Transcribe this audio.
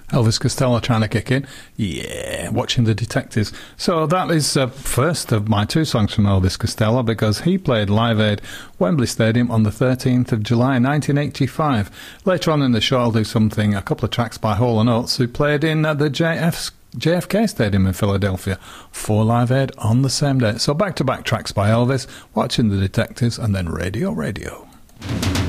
Elvis Costello trying to kick in. Yeah, watching The Detectives. So that is first of my two songs from Elvis Costello, because he played Live Aid, Wembley Stadium, on the 13th of July 1985. Later on in the show I'll do a couple of tracks by Hall & Oates, who played in the JFK Stadium in Philadelphia for Live Aid on the same day. So back-to-back tracks by Elvis, watching The Detectives, and then Radio.